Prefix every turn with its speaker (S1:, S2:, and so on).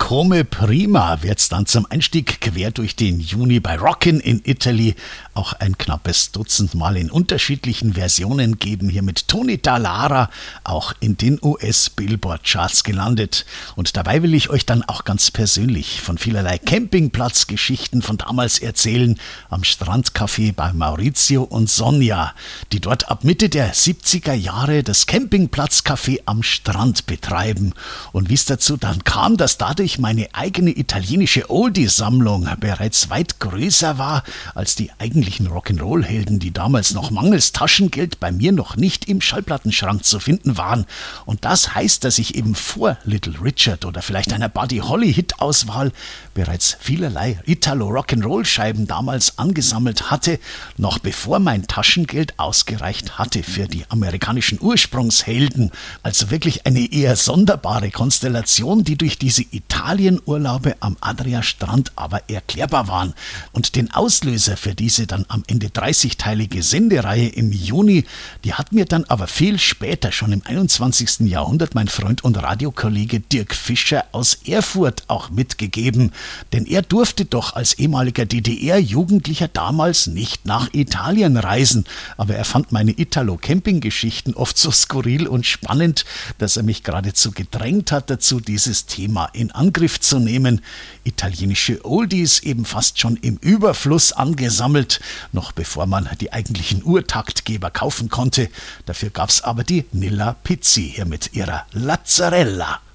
S1: Come Prima wird's dann zum Einstieg quer durch den Juni bei Rockin' in Italy auch ein knappes Dutzend Mal in unterschiedlichen Versionen geben, hier mit Tony Dallara auch in den US-Billboard-Charts gelandet. Und dabei will ich euch dann auch ganz persönlich von vielerlei Campingplatzgeschichten von damals erzählen, am Strandcafé bei Maurizio und Sonja, die dort ab Mitte der 70er Jahre das Campingplatzcafé am Strand betreiben. Und wie es dazu dann kam, dass dadurch meine eigene italienische Oldie-Sammlung bereits weit größer war als die eigentlichen Rock'n'Roll-Helden, die damals noch mangels Taschengeld bei mir noch nicht im Schallplattenschrank zu finden waren. Und das heißt, dass ich eben vor Little Richard oder vielleicht einer Buddy Holly-Hit-Auswahl bereits vielerlei Italo-Rock'n'Roll-Scheiben damals angesammelt hatte, noch bevor mein Taschengeld ausgereicht hatte für die amerikanischen Ursprungshelden. Also wirklich eine eher sonderbare Konstellation, die durch diese Italienurlaube am Adriastrand aber erklärbar waren. Und den Auslöser für diese dann am Ende 30-teilige Sendereihe im Juni, die hat mir dann aber viel später, schon im 21. Jahrhundert, mein Freund und Radiokollege Dirk Fischer aus Erfurt auch mitgegeben. Denn er durfte doch als ehemaliger DDR-Jugendlicher damals nicht nach Italien reisen. Aber er fand meine Italo-Camping-Geschichten oft so skurril und spannend, dass er mich geradezu gedrängt hat dazu, dieses Thema in Angriff zu nehmen. Italienische Oldies eben fast schon im Überfluss angesammelt, noch bevor man die eigentlichen Urtaktgeber kaufen konnte. Dafür gab's aber die Nilla Pizzi hier mit ihrer Lazzarella.